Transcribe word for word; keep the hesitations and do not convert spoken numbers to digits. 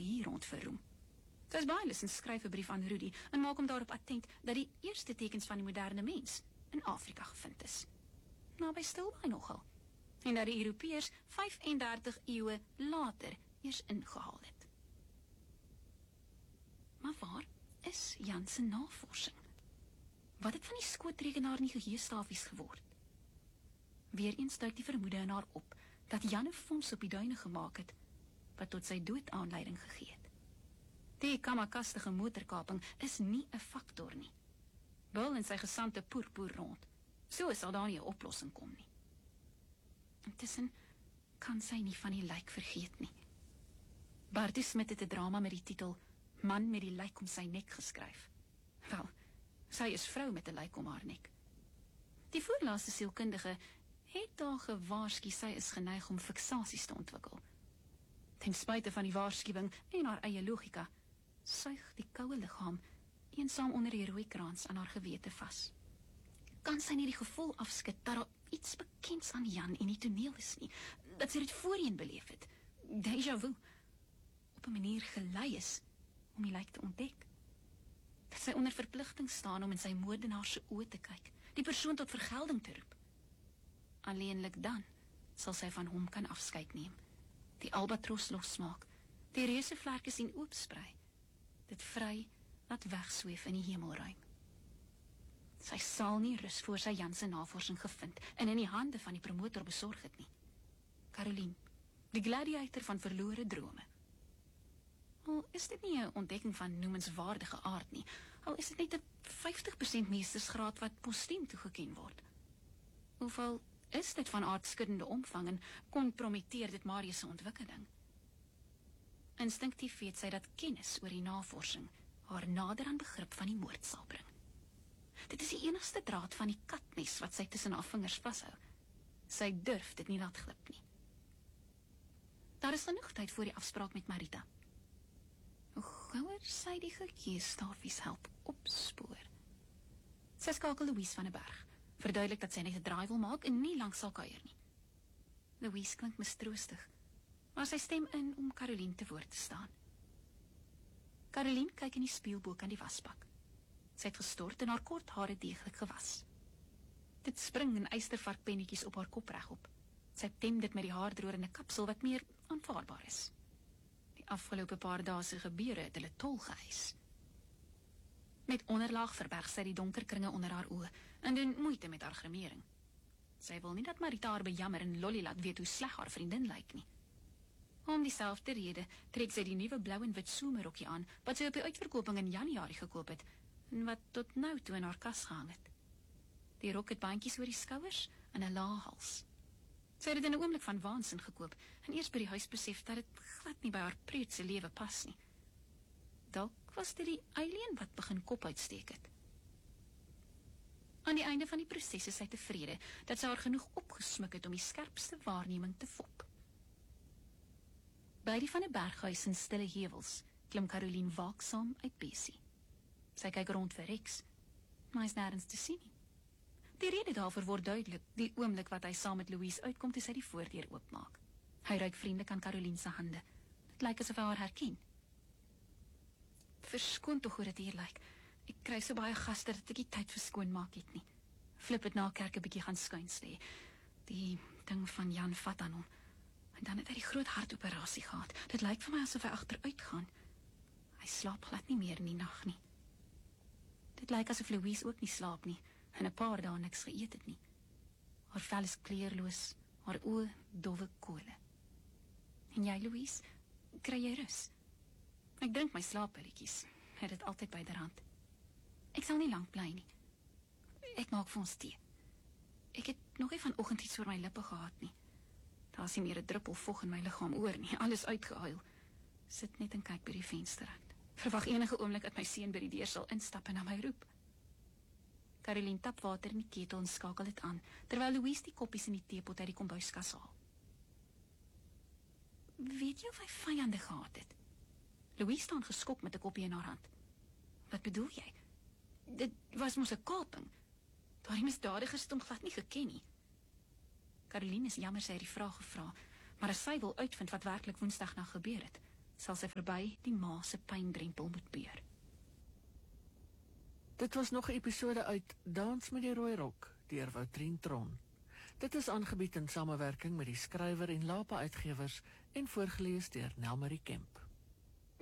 hier rond verroem. Sy is baie lus en skryf 'n brief aan Rudy en maak hom daarop attent dat die eerste tekens van die moderne mens in Afrika gevind is. Naby Stilbaai nogal. En dat die Europeërs vyf en dertig eeue later eers ingehaal het. Maar waar is Jan se navorsing? Wat het van die skootrekenaar in die geheuestafies geword? Weereens duik die vermoede in haar op dat Jan 'n fonds op die duine gemaak het wat tot sy dood aanleiding gegee het. Die kamakastige motorkaping is nie 'n faktor nie. Bill en sy gesante poerpoer rond. So sal daar nie 'n oplossing kom nie. Intussen kan sy nie van die lijk vergeet nie. Bartie Smit het 'n drama met die titel Man met die lijk om sy nek geskryf. Wel, sy is vrou met 'n lijk om haar nek. Die voorlaaste sielkundige het daar gewaarsku sy is geneig om fiksasies te ontwikkel. Ten spyte van die waarskuwing en haar eie logika, suig die koue liggaam eensaam onder die rooi kraans aan haar gewete vas. Kan sy nie die gevoel afskud dat daar iets bekends aan Jan en die toneel is nie, dat sy dit voorheen beleef het, déjà vu, op 'n manier gelei is om die lijk te ontdek. Dat sy onder verpligting staan om in sy moordenaar se oë te kyk, die persoon tot vergelding te roep. Alleenlik dan sal sy van hom kan afskeid neem, die albatros losmaak, die reusevlerke sien oopsprei, dit vry laat wegsweef in die hemelruim. Sy sal nie rus voor sy Jan se navorsing gevind en in die hande van die promotor besorg het nie. Caroline, die gladiator van verlore drome. Al is dit nie 'n ontdekking van noemenswaardige aard nie, al is dit net 'n vyftig persent meestersgraad wat postuum toegeken word. Hoeveel is dit van aardskuddende omvang en kompromiteer dit Marius se ontwikkeling? Instinktief weet sy dat kennis oor die navorsing haar nader aan begrip van die moord sal bring. Dit is die enigste draad van die katnes wat sy tussen haar vingers vashou. Sy durf dit nie laat glip nie. Daar is genoeg tyd voor die afspraak met Marita. Hoe gouer sy die geheuestafies help opspoor. Sy skakel Louise van 'n berg, verduidelik dat sy net 'n draai wil maak en nie lank sal kuier nie. Louise klink mistroostig, maar sy stem in om Caroline te woord te staan. Caroline kyk in die spieël bo kan die wasbak. Sy het gestort en haar kort hare deeglik gewas. Dit spring in eystervarkpennetjies op haar kop regop. Sy tem dit met die haardroër in 'n kapsel wat meer aanvaarbaar is. Die afgelope paar dae se gebeure het hulle tol geëis. Met onderlaag verberg sy die donker kringe onder haar oë en doen moeite met haar grimering. Sy wil nie dat Marita haar bejammer en Lolly laat weet hoe sleg haar vriendin lyk nie. Om dieselfde rede trek sy die nuwe blou en wit somerrokkie aan wat sy op die uitverkoping in Januarie gekoop het en wat tot nou toe in haar kas gehang het. Die rok het bandjies oor die skouers en 'n lae hals. Sy het dit in 'n oomblik van waansin gekoop en eers by die huis besef dat dit glad nie by haar preutse lewe pas nie. Dalk was dit die alien wat begin kop uitsteek het. Aan die einde van die proses is sy tevrede dat sy haar genoeg opgesmik het om die skerpste waarneming te fop. By die van 'n berghuis in stille heuwels klim Caroline waaksaam uit besie. Sy kyk rond vir Rex, maar hy is nêrens te sien nie. Die rede daarvoor word duidelik die oomblik wat hy saam met Louise uitkom toe sy die voordeur oopmaak. Hy ruik vriendelik aan Caroline se hande. Dit lyk asof hy haar herken. Verskoon tog hoe dit hier lyk. Ek kry so baie gaste dat ek nie tyd vir skoonmaak het nie. Flip het na kerk 'n bietjie gaan skuins lê. Die ding van Jan vat aan hom. En dan het hy die groot hartoperasie gehad. Dit lyk vir my asof hy agteruit gaan. Hy slaap glad nie meer in die nag nie. Dit lyk asof Louise ook nie slaap nie en 'n paar dae niks geëet het nie. Haar vel is kleurloos, haar oë dowwe kole. En jy, Louise, kry jy rus? Ek drink my slaappilletjies, het dit altyd byderhand. Ek sal nie lank bly nie. Ek maak vir ons tee. Ek het nog nie vanoggend iets oor my lippe gehad nie. Daar is nie meer 'n druppel vog in my liggaam oor nie, alles uitgehuil. Sit net en kyk by die venster uit. Verwag enige oomblik dat my seun by die deur sal instap en na my roep. Caroline tap water in die ketel en skakel dit aan, terwyl Louise die koppies in die teepot uit die kombuiskas haal. Weet jy of hy vyande gehad het? Louise staan geskok met 'n koppie in haar hand. Wat bedoel jy? Dit was mos 'n kaping. Daardie misdadigers het hom glad nie geken nie. Caroline is jammer sy het die vraag gevra, maar as sy wil uitvind wat werklik Woensdag nou gebeur het, sal sy verby die ma se pyndrempel moet beur. Dit was nog 'n episode uit Dans met die Rooi Rok deur Woutrien Tron. Dit is aangebied in samewerking met die skrywer en Lapa Uitgewers en voorgeles deur Nelmarie Kemp.